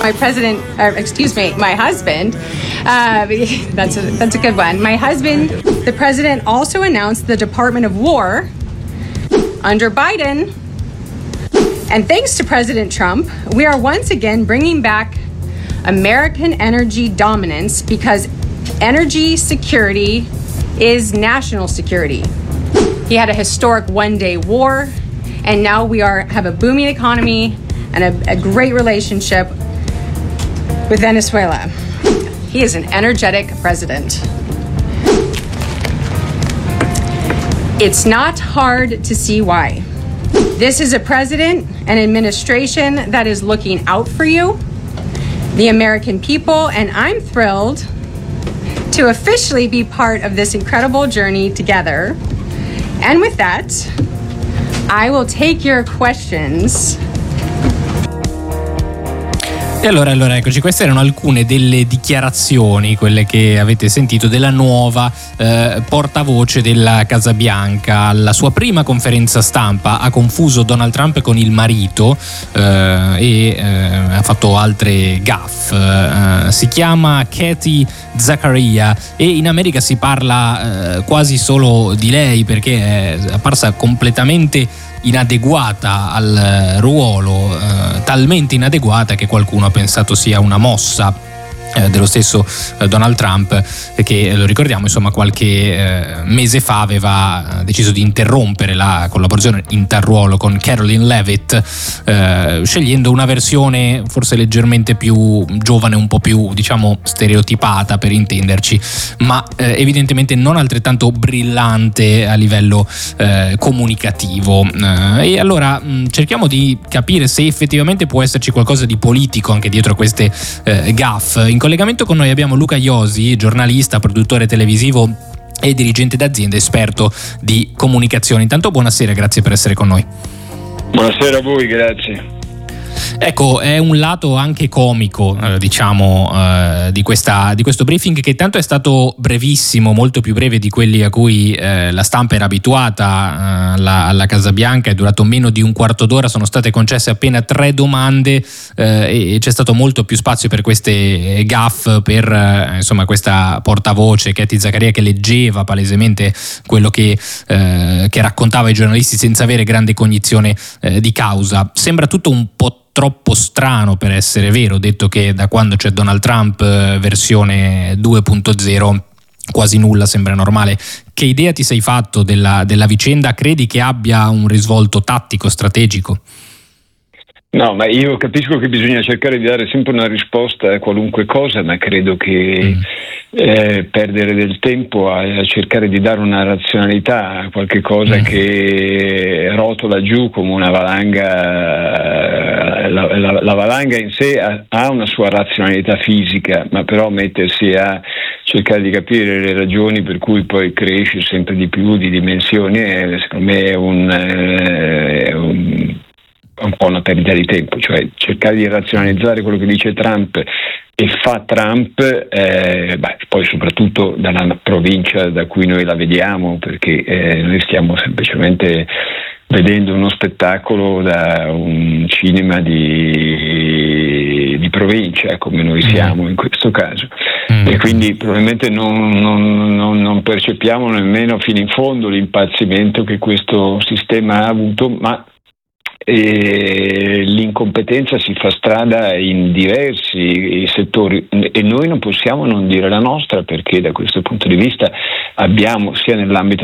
my husband. That's a good one. My husband, the president, also announced the Department of War under Biden. And thanks to President Trump, we are once again bringing back American energy dominance because energy security is national security. He had a historic one-day war, and now we have a booming economy and a great relationship with Venezuela. He is an energetic president. It's not hard to see why. This is a president and administration that is looking out for you, the American people, and I'm thrilled to officially be part of this incredible journey together. And with that, I will take your questions. E allora eccoci, queste erano alcune delle dichiarazioni, quelle che avete sentito, della nuova portavoce della Casa Bianca. Alla sua prima conferenza stampa ha confuso Donald Trump con il marito e ha fatfatto altre gaffe. Si chiama Katie Zachariah e in America si parla quasi solo di lei perché è apparsa completamente inadeguata al ruolo, talmente inadeguata che qualcuno ha pensato sia una mossa dello stesso Donald Trump, che lo ricordiamo, insomma, qualche mese fa aveva deciso di interrompere la collaborazione interruolo con Caroline Leavitt, scegliendo una versione forse leggermente più giovane, un po' più, diciamo, stereotipata per intenderci, ma evidentemente non altrettanto brillante a livello comunicativo. E allora cerchiamo di capire se effettivamente può esserci qualcosa di politico anche dietro queste gaffe. In collegamento con noi abbiamo Luca Iosi, giornalista, produttore televisivo e dirigente d'azienda, esperto di comunicazione. Intanto buonasera, grazie per essere con noi. Buonasera a voi, grazie. Ecco, è un lato anche comico, di questo briefing, che tanto è stato brevissimo, molto più breve di quelli a cui la stampa era abituata alla Casa Bianca. È durato meno di un quarto d'ora, sono state concesse appena 3 domande e c'è stato molto più spazio per queste gaffe, per insomma questa portavoce Katie Zachariah, che leggeva palesemente quello che raccontava ai giornalisti senza avere grande cognizione di causa. Sembra tutto un po' troppo strano per essere vero, detto che da quando c'è Donald Trump versione 2.0 quasi nulla sembra normale. Che idea ti sei fatto della vicenda? Credi che abbia un risvolto tattico, strategico? No, ma io capisco che bisogna cercare di dare sempre una risposta a qualunque cosa, ma credo che perdere del tempo a cercare di dare una razionalità a qualche cosa che rotola giù come una valanga. La valanga in sé ha una sua razionalità fisica, ma però mettersi a cercare di capire le ragioni per cui poi cresce sempre di più di dimensioni, secondo me è un po' una perdita di tempo. Cioè cercare di razionalizzare quello che dice Trump e fa Trump, poi soprattutto dalla provincia da cui noi la vediamo, perché noi stiamo semplicemente vedendo uno spettacolo da un cinema di provincia, come noi siamo in questo caso, e quindi probabilmente non percepiamo nemmeno fino in fondo l'impazzimento che questo sistema ha avuto, ma l'incompetenza si fa strada in diversi settori e noi non possiamo non dire la nostra, perché da questo punto di vista abbiamo, sia nell'ambito